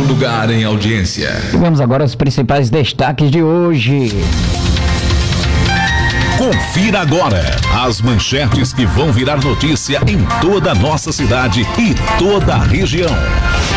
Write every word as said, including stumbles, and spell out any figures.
lugar em audiência. E vamos agora aos principais destaques de hoje. Confira agora as manchetes que vão virar notícia em toda a nossa cidade e toda a região.